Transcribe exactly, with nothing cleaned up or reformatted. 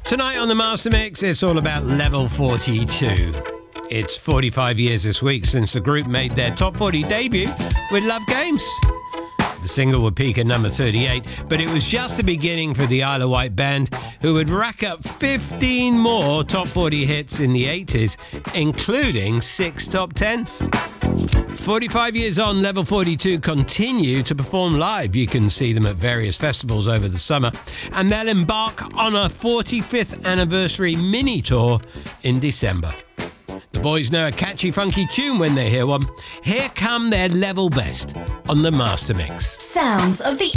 Tonight on the Master Mix, it's all about Level forty-two. It's forty-five years this week since the group made their Top forty debut with Love Games. The single would peak at number thirty-eight, but it was just the beginning for the Isle of Wight band, who would rack up fifteen more Top forty hits in the eighties, including six top tens. forty-five years on, Level forty-two continue to perform live. You can see them at various festivals over the summer, and they'll embark on a forty-fifth anniversary mini tour in December. The boys know a catchy, funky tune when they hear one. Here come their level best on the Master Mix. Sounds of the